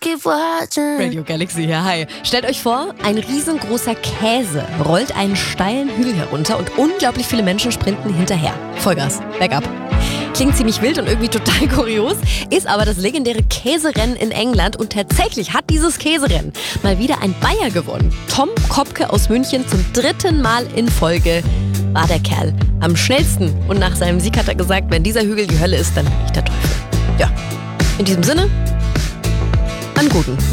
keep watching. Radio Galaxy hier, hi. Stellt euch vor, ein riesengroßer Käse rollt einen steilen Hügel herunter und unglaublich viele Menschen sprinten hinterher. Vollgas, bergab. Klingt ziemlich wild und irgendwie total kurios, ist aber das legendäre Käserennen in England und tatsächlich hat dieses Käserennen mal wieder ein Bayer gewonnen. Tom Kopke aus München zum 3. Mal in Folge war der Kerl am schnellsten und nach seinem Sieg hat er gesagt, wenn dieser Hügel die Hölle ist, dann bin ich der Teufel. Ja, in diesem Sinne, an Guten.